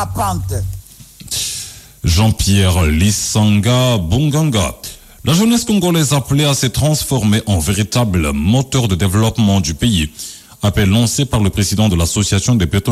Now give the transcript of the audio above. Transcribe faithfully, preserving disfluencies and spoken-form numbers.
pente. Jean-Pierre Lissanga Bunganga. La jeunesse congolaise appelée à se transformer en véritable moteur de développement du pays. Appel lancé par le président de l'association des pétroliers